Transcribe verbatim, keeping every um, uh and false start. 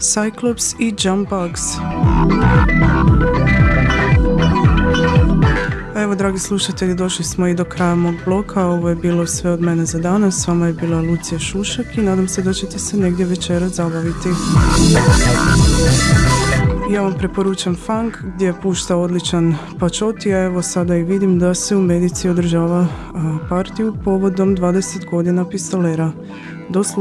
Cyclops i Jump Bugs. Evo, dragi slušatelji, došli smo i do kraja mog bloka. Ovo je bilo sve od mene za danas. S vama je bila Lucija Šušak i nadam se da ćete se negdje večeras zabaviti. Ja vam preporučam funk gdje je pušta odličan Pačoti, a evo sada i vidim da se u Medici održava partiju povodom dvadeset godina Pistolera. Do slušanja.